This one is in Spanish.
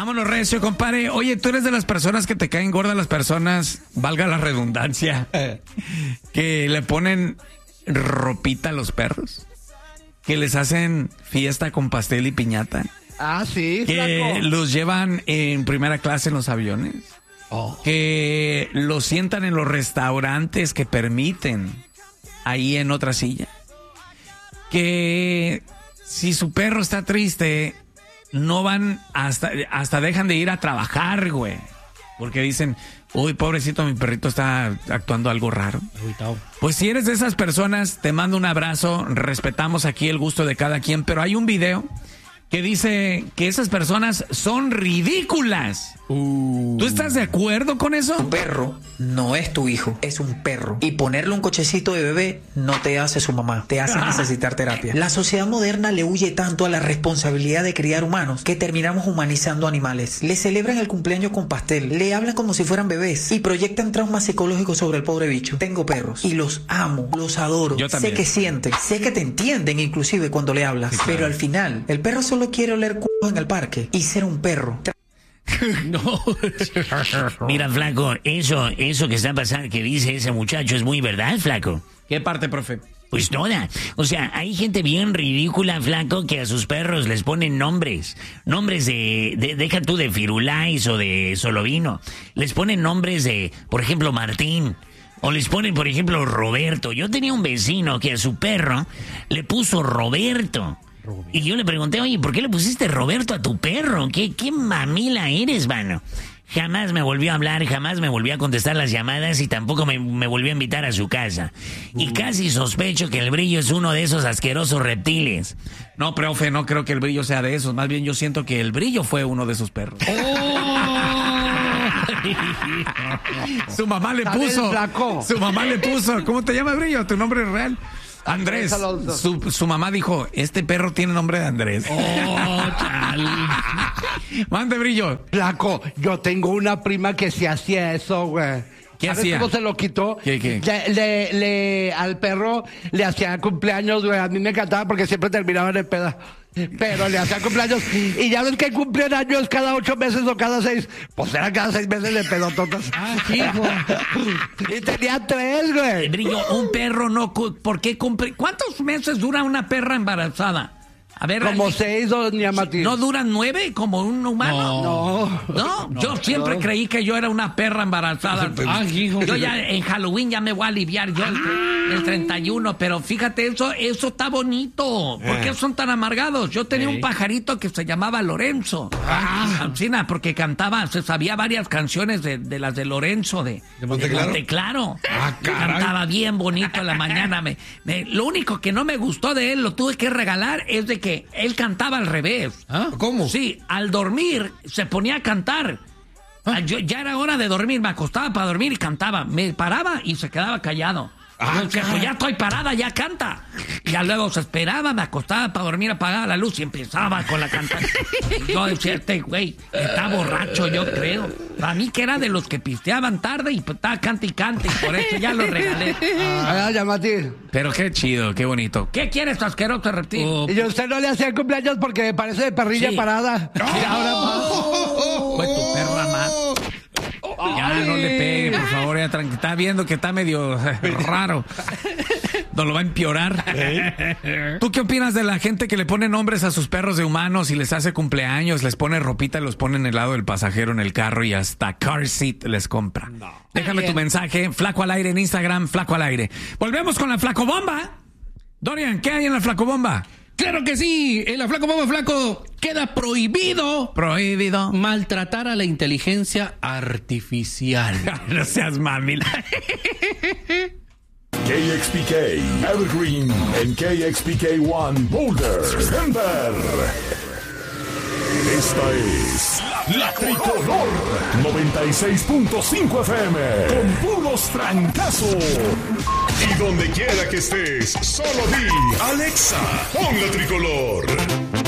Vámonos, recio, compadre. Oye, ¿tú eres de las personas que te caen gordas las personas, valga la redundancia, que le ponen ropita a los perros? Que les hacen fiesta con pastel y piñata. Ah, sí, Que flaco. los llevan en primera clase en los aviones. Oh. Que los sientan en los restaurantes que permiten ahí en otra silla. Que si su perro está triste, no van hasta dejan de ir a trabajar, güey. Porque dicen, uy, pobrecito, mi perrito está actuando algo raro. Pues si eres de esas personas, te mando un abrazo. Respetamos aquí el gusto de cada quien, pero hay un video que dice que esas personas son ridículas. ¿Tú estás de acuerdo con eso? Tu perro no es tu hijo, es un perro. Y ponerle un cochecito de bebé no te hace su mamá, te hace necesitar terapia. La sociedad moderna le huye tanto a la responsabilidad de criar humanos que terminamos humanizando animales. Le celebran el cumpleaños con pastel, le hablan como si fueran bebés y proyectan traumas psicológicos sobre el pobre bicho. Tengo perros y los amo, los adoro. Yo también. Sé que sienten, sé que te entienden inclusive cuando le hablas. Sí, claro. Pero al final, el perro solo quiere oler culo en el parque y ser un perro. No. Mira, flaco, eso que está pasando, que dice ese muchacho, es muy verdad, flaco. ¿Qué parte, profe? Pues toda. O sea, hay gente bien ridícula, flaco, que a sus perros les ponen nombres. Nombres deja tú de Firulais o de Solovino. Les ponen nombres de, por ejemplo, Martín. O les ponen, por ejemplo, Roberto. Yo tenía un vecino que a su perro le puso Roberto. Y yo le pregunté, oye, ¿por qué le pusiste Roberto a tu perro? ¿Qué mamila eres, mano? Jamás me volvió a hablar, jamás me volvió a contestar las llamadas y tampoco me volvió a invitar a su casa. Y casi sospecho que el Brillo es uno de esos asquerosos reptiles. No, profe, no creo que el Brillo sea de esos. Más bien yo siento que el Brillo fue uno de esos perros. Su mamá le puso. ¿Cómo te llamas, Brillo? ¿Tu nombre es real? Andrés. Su mamá dijo, este perro tiene nombre de Andrés. Mande, Brillo. Flaco, yo tengo una prima que se hacía eso, güey. ¿Qué ¿Sabes hacía? cómo se lo quitó? ¿Qué? Al perro le hacía cumpleaños, güey. A mí me encantaba porque siempre terminaban en peda. Pero le hacía cumpleaños. Y ya ves que cumplen años cada 8 meses o cada 6. Pues era cada 6 meses de pedototas. Ah, hijo. Y tenía 3, güey. Brillo, un perro no... ¿Por qué cumple? ¿Cuántos meses dura una perra embarazada? A ver, como 6, doña Matilde. ¿No duran 9 como un humano? No. Yo siempre creí que yo era una perra embarazada. Yo ya en Halloween ya me voy a aliviar yo el 31, pero fíjate, eso está bonito. ¿Por qué son tan amargados? Yo tenía un pajarito que se llamaba Lorenzo. Porque cantaba, se sabía varias canciones de las de Lorenzo, de Monteclaro. Cantaba bien bonito en la mañana. Lo único que no me gustó de él, lo tuve que regalar, es de que él cantaba al revés. ¿Cómo? Sí, al dormir se ponía a cantar. Ya era hora de dormir, me acostaba para dormir y cantaba. Me paraba y se quedaba callado. Pues ya estoy parada, ya canta. Y ya luego se esperaba, me acostaba para dormir, apagaba la luz y empezaba con la cantada. Yo decía, este güey está borracho, yo creo. A mí que era de los que pisteaban tarde y estaba cante y cante, y por eso ya lo regalé. Ya, Matilde. Pero qué chido, qué bonito. ¿Qué quieres, tu asqueroso reptil? Y usted no le hacía cumpleaños porque me parece de perrilla parada. Y ahora... Fue tu perra más. Ya no le pegue, por favor, ya tranquilo. Está viendo que está medio raro. No lo va a empeorar. ¿Tú qué opinas de la gente que le pone nombres a sus perros de humanos y les hace cumpleaños, les pone ropita y los pone en el lado del pasajero en el carro y hasta car seat les compra? No. Déjame tu mensaje, Flaco al Aire en Instagram, Flaco al Aire. Volvemos con la Flacobomba. Dorian, ¿qué hay en la Flacobomba? Claro que sí, en la Flaco Bomba Flaco queda prohibido maltratar a la inteligencia artificial. No seas mamila. KXPK Evergreen en KXPK1 Boulder, Denver. Esta es La Tricolor 96.5 FM con puros trancazos. Y donde quiera que estés, solo di Alexa, pon La Tricolor.